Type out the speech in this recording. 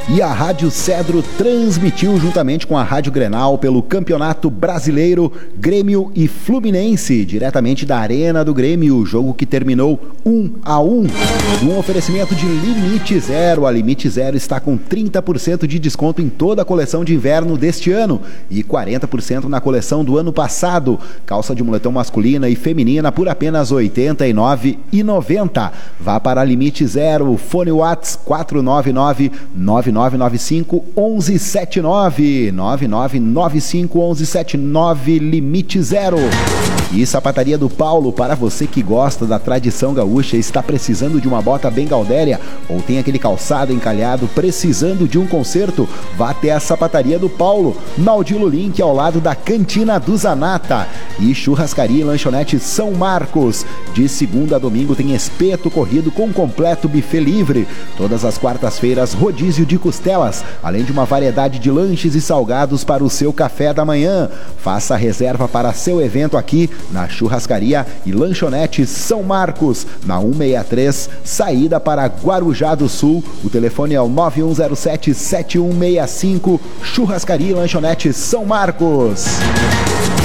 E a Rádio Cedro transmitiu juntamente com a Rádio Grenal pelo Campeonato Brasileiro Grêmio e Fluminense, diretamente da Arena do Grêmio, jogo que terminou 1-1. Um oferecimento de Limite Zero. A Limite Zero está com 30% de desconto em toda a coleção de inverno deste ano e 40% na coleção do ano passado. Calça de moletom masculina e feminina por apenas R$ 89,90. Vá para a Limite Zero. Fone Whats 499-9995-1179. 9995-1179, Limite Zero. E Sapataria do Paulo, para você que gosta da tradição gaúcha, está precisando de uma bota bem gaudéria ou tem aquele calçado encalhado precisando de um conserto, vá até a Sapataria do Paulo, na Odilo Link, ao lado da Cantina do Zanata. E Churrascaria e Lanchonete São Marcos, de segunda a domingo tem espeto corrido com completo buffet livre. Todas as quartas-feiras, rodízio de costelas, além de uma variedade de lanches e salgados para o seu café da manhã. Faça a reserva para seu evento aqui na Churrascaria e Lanchonete São Marcos, na 163, saída para Guarujá do Sul. O telefone é o 9107-7165, Churrascaria e Lanchonete São Marcos.